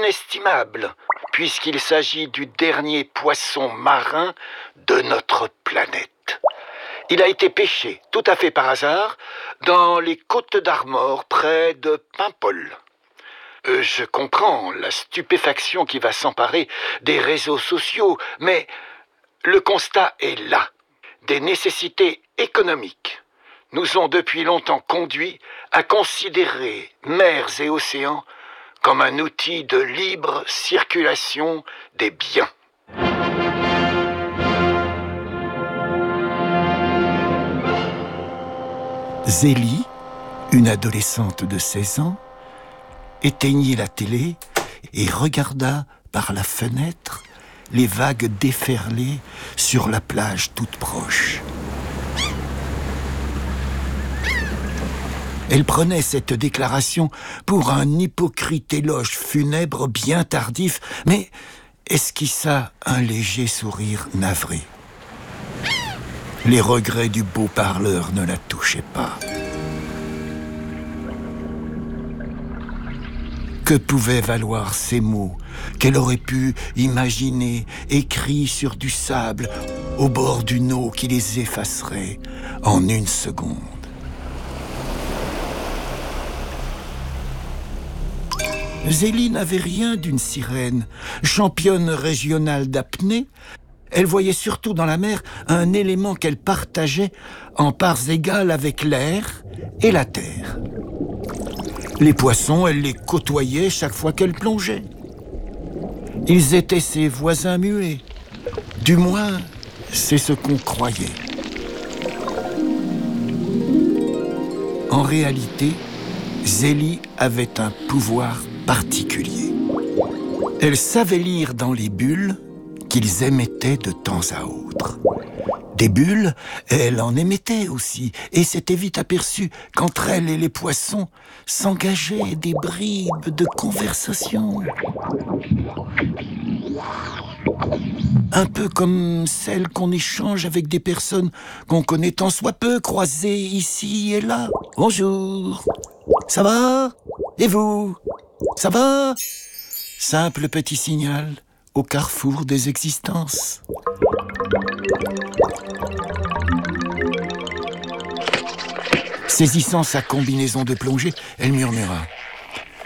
inestimable, puisqu'il s'agit du dernier poisson marin de notre planète. Il a été pêché, tout à fait par hasard, dans les côtes d'Armor, près de Paimpol. Je comprends la stupéfaction qui va s'emparer des réseaux sociaux, mais le constat est là. Des nécessités économiques nous ont depuis longtemps conduits à considérer mers et océans comme un outil de libre circulation des biens. Zélie, une adolescente de 16 ans, éteignit la télé et regarda par la fenêtre les vagues déferler sur la plage toute proche. Elle prenait cette déclaration pour un hypocrite éloge funèbre bien tardif, mais esquissa un léger sourire navré. Les regrets du beau parleur ne la touchaient pas. Que pouvaient valoir ces mots qu'elle aurait pu imaginer écrits sur du sable au bord d'une eau qui les effacerait en une seconde? Zélie n'avait rien d'une sirène. Championne régionale d'apnée, elle voyait surtout dans la mer un élément qu'elle partageait en parts égales avec l'air et la terre. Les poissons, elle les côtoyait chaque fois qu'elle plongeait. Ils étaient ses voisins muets. Du moins, c'est ce qu'on croyait. En réalité, Zélie avait un pouvoir particulier. Elle savait lire dans les bulles qu'ils émettaient de temps à autre. Des bulles, elle en émettait aussi, et s'était vite aperçue qu'entre elle et les poissons s'engageaient des bribes de conversation. Un peu comme celles qu'on échange avec des personnes qu'on connaît tant soit peu, croisées ici et là. Bonjour, ça va? Et vous? Ça va? Simple petit signal au carrefour des existences. Saisissant sa combinaison de plongée, elle murmura: